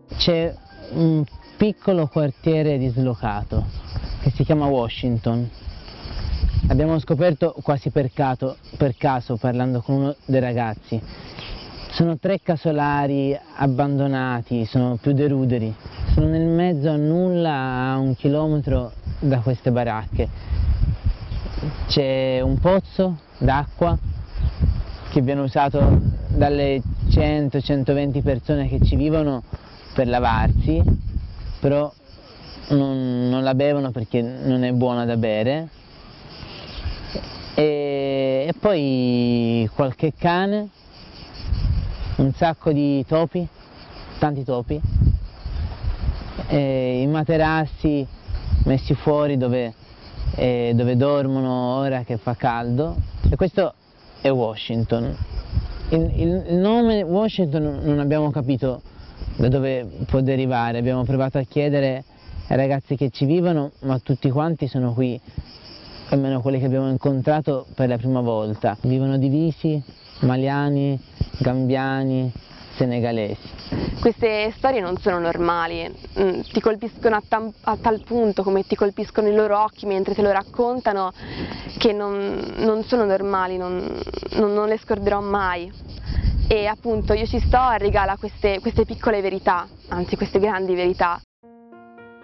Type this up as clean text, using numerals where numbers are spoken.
C'è un piccolo quartiere dislocato che si chiama Washington. L'abbiamo scoperto quasi per caso parlando con uno dei ragazzi. Sono 3 casolari abbandonati, sono più dei ruderi. Sono nel mezzo a nulla, a 1 chilometro da queste baracche. C'è un pozzo d'acqua che viene usato dalle 100-120 persone che ci vivono per lavarsi, però non la bevono perché non è buona da bere. E poi qualche cane, un sacco di topi, tanti topi, e i materassi messi fuori dove dormono ora che fa caldo. E questo è Washington. Il nome Washington non abbiamo capito da dove può derivare, abbiamo provato a chiedere ai ragazzi che ci vivono, ma tutti quanti sono qui, almeno quelli che abbiamo incontrato per la prima volta. Vivono divisi, maliani, gambiani, senegalesi. Queste storie non sono normali, ti colpiscono a tal punto come ti colpiscono i loro occhi mentre te lo raccontano, che non sono normali, non le scorderò mai. E appunto io ci sto a regala queste piccole verità, anzi queste grandi verità.